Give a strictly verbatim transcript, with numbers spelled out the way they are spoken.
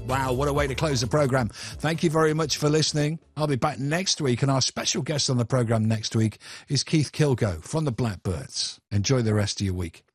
Wow, what a way to close the programme. Thank you very much for listening. I'll be back next week, and our special guest on the programme next week is Keith Kilgo from the Blackbirds. Enjoy the rest of your week.